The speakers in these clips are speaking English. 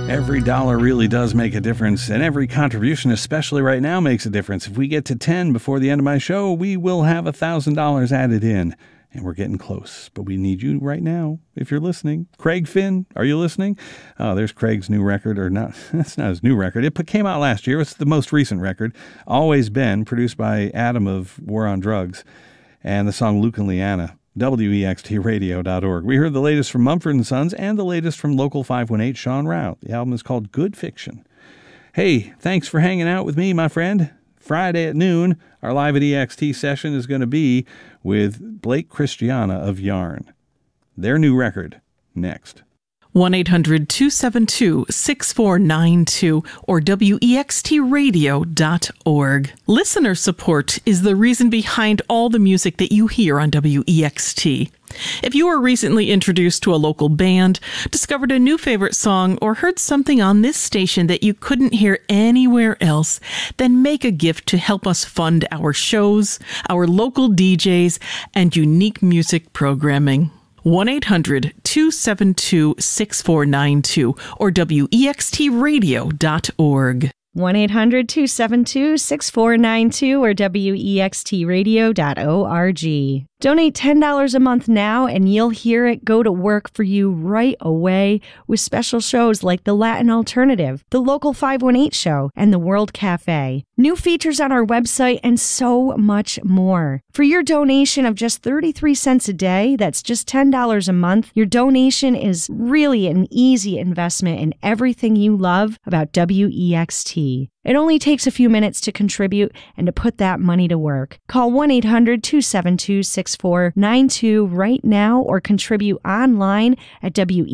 Every dollar really does make a difference, and every contribution, especially right now, makes a difference. If we get to 10 before the end of my show, we will have $1,000 added in. And we're getting close, but we need you right now, if you're listening. Craig Finn, are you listening? Oh, there's Craig's new record, or not, that's not his new record. It came out last year. It's the most recent record, Always Been, produced by Adam of War on Drugs, and the song Luke and Leanna, WEXTradio.org. We heard the latest from Mumford & Sons and the latest from Local 518, Sean Rao. The album is called Good Fiction. Hey, thanks for hanging out with me, my friend. Friday at noon, our Live at EXT session is going to be with Blake Christiana of Yarn. Their new record, next. 1-800-272-6492 or WEXTradio.org. Listener support is the reason behind all the music that you hear on WEXT. If you were recently introduced to a local band, discovered a new favorite song, or heard something on this station that you couldn't hear anywhere else, then make a gift to help us fund our shows, our local DJs, and unique music programming. 1-800-272-6492 or WEXTradio.org. 1-800-272-6492 or WEXTradio.org. Donate $10 a month now and you'll hear it go to work for you right away with special shows like The Latin Alternative, The Local 518 Show, and The World Cafe. New features on our website and so much more. For your donation of just 33 cents a day, that's just $10 a month, your donation is really an easy investment in everything you love about WEXT. It only takes a few minutes to contribute and to put that money to work. Call 1-800-272-6492 right now or contribute online at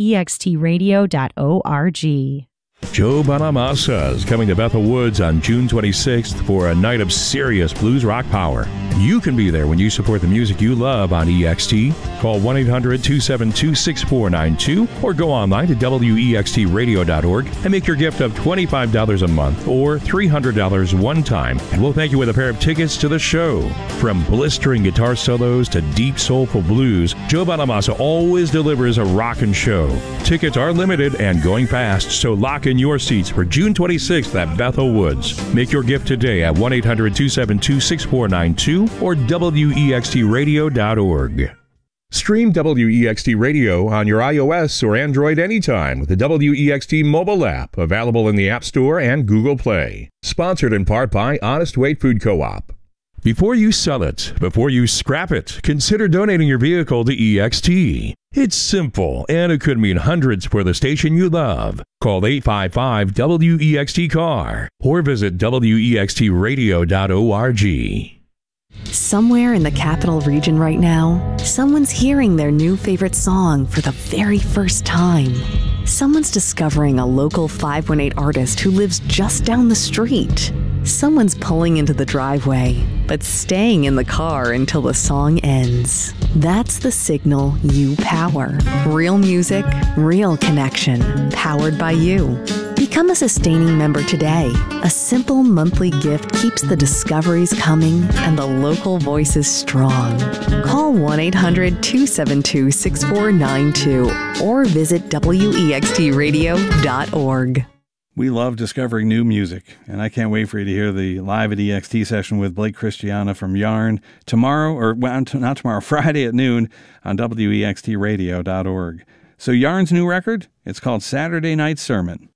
WEXTradio.org. Joe Bonamassa is coming to Bethel Woods on June 26th for a night of serious blues rock power. You can be there when you support the music you love on EXT. Call 1-800-272-6492 or go online to WEXTradio.org and make your gift of $25 a month or $300 one time. And we'll thank you with a pair of tickets to the show. From blistering guitar solos to deep soulful blues, Joe Bonamassa always delivers a rockin' show. Tickets are limited and going fast, so lock in your seats for June 26th at Bethel Woods. Make your gift today at 1-800-272-6492 or WEXTradio.org. Stream WEXT Radio on your iOS or Android anytime with the WEXT mobile app, available in the App Store and Google Play. Sponsored in part by Honest Weight Food Co-op. Before you sell it, before you scrap it, consider donating your vehicle to EXT. It's simple, and it could mean hundreds for the station you love. Call 855-WEXT-CAR or visit WEXTradio.org. Somewhere in the capital region right now, someone's hearing their new favorite song for the very first time. Someone's discovering a local 518 artist who lives just down the street. Someone's pulling into the driveway, but staying in the car until the song ends. That's the signal you power. Real music, real connection, powered by you. Become a sustaining member today. A simple monthly gift keeps the discoveries coming and the local voices strong. Call 1-800-272-6492 or visit WEXTradio.org. We love discovering new music, and I can't wait for you to hear the Live at EXT session with Blake Christiana from Yarn tomorrow, or well, not tomorrow, Friday at noon on WEXTradio.org. So Yarn's new record, it's called Saturday Night Sermon.